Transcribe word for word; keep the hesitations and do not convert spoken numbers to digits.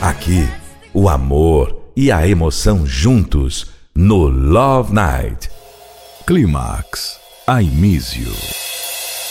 Aqui, o amor e a emoção juntos no Love Night. Clímax, I Miss You.